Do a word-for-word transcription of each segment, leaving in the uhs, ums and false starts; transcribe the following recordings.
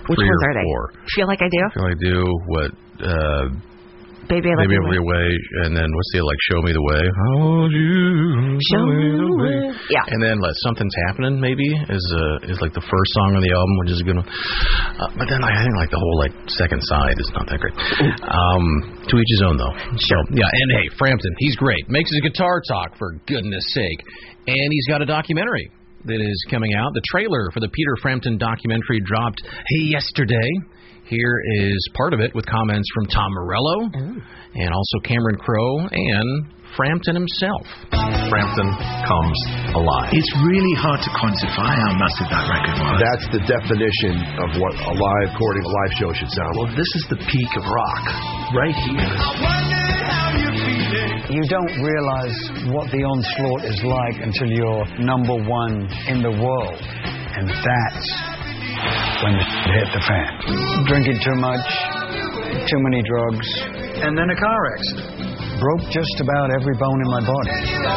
Which three ones or are they? four. Feel Like I Do? Feel Like I Do. What? Uh, Baby, I Love Maybe You Every Way. And then what's the, like, Show Me the Way? Hold you. Show Me the Way. Yeah. And then like, Something's Happening, maybe, is uh, is like the first song on the album, which is good. Uh, but then I think like the whole like second side is not that great. Um, to each his own, though. So, yeah, and hey, Frampton, he's great. Makes his guitar talk, for goodness sake. And he's got a documentary that is coming out. The trailer for the Peter Frampton documentary dropped yesterday. Here is part of it with comments from Tom Morello Ooh. and also Cameron Crowe and Frampton himself. Frampton comes alive. It's really hard to quantify how massive that record was. That's the definition of what a live recording, a live show should sound like. Well, this is the peak of rock, right here. You don't realize what the onslaught is like until you're number one in the world. And that's when the hit the fan. Drinking too much, too many drugs, and then a car accident. Broke just about every bone in my body.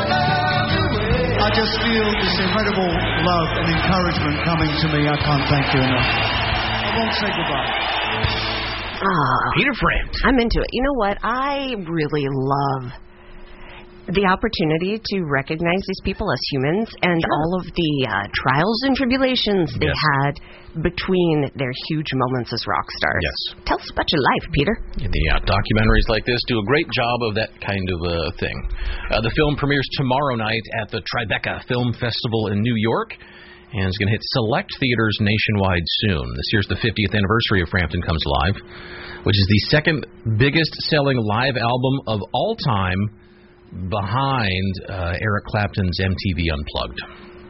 I just feel this incredible love and encouragement coming to me. I can't thank you enough. I won't say goodbye. Ah, Peter Frampton. I'm into it. You know what? I really love the opportunity to recognize these people as humans and sure. all of the uh, trials and tribulations they yes. had between their huge moments as rock stars. Yes. Tell us about your life, Peter. The uh, documentaries like this do a great job of that kind of uh, thing. Uh, the film premieres tomorrow night at the Tribeca Film Festival in New York, and it's going to hit select theaters nationwide soon. This year's the fiftieth anniversary of Frampton Comes Alive, which is the second biggest selling live album of all time, behind uh, Eric Clapton's M T V Unplugged.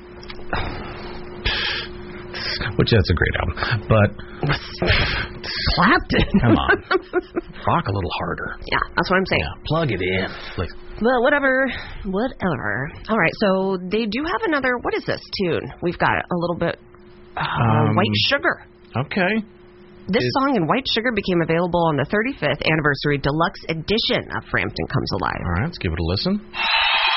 Which, that's a great album. But Clapton. Come on. Rock a little harder. Yeah, that's what I'm saying. Yeah, plug it in. Like, well, whatever. Whatever. All right, so they do have another, what is this tune? We've got a little bit, uh, um, White Sugar. Okay. This Is, song in White Sugar became available on the thirty-fifth anniversary deluxe edition of Frampton Comes Alive. All right, let's give it a listen.